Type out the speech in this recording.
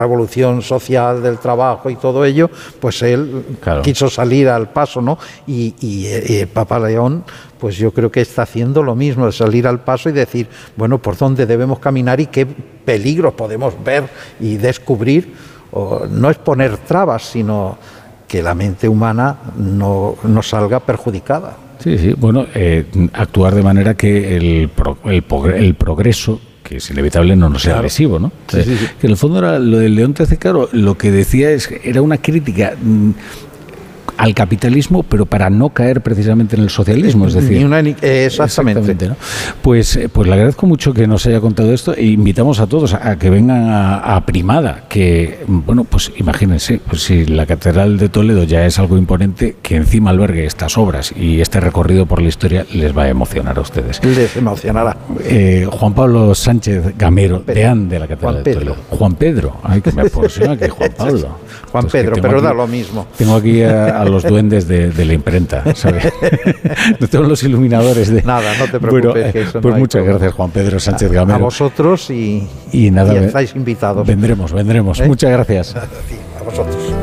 revolución social del trabajo y todo ello, pues él quiso salir al paso, ¿no? Y el Papa León, pues yo creo que está haciendo lo mismo, de salir al paso y decir, bueno, por dónde debemos caminar y qué peligros podemos ver y descubrir. No es poner trabas, sino que la mente humana no salga perjudicada. Sí, bueno, actuar de manera que el progreso, que es inevitable, no nos sea agresivo, ¿no? Sí. Que en el fondo era lo del León XIII, claro, lo que decía era una crítica al capitalismo, pero para no caer precisamente en el socialismo, es decir... Exactamente. ¿No? Pues le agradezco mucho que nos haya contado esto e invitamos a todos a que vengan a Primada, que, bueno, pues imagínense, pues si la Catedral de Toledo ya es algo imponente, que encima albergue estas obras y este recorrido por la historia les va a emocionar a ustedes. Les emocionará. Juan Pablo Sánchez Gamero, deán de la Catedral de Toledo. Juan Pedro, ay, que me apasiona que Juan Pablo. Juan Pedro, pero da lo mismo. Tengo aquí a los duendes de la imprenta, ¿sabes? No tengo los iluminadores de... Nada, no te preocupes. Bueno, que eso pues no muchas gracias, Juan Pedro Sánchez Gamero. A vosotros y nada, estáis invitados. Vendremos. Muchas gracias. A vosotros.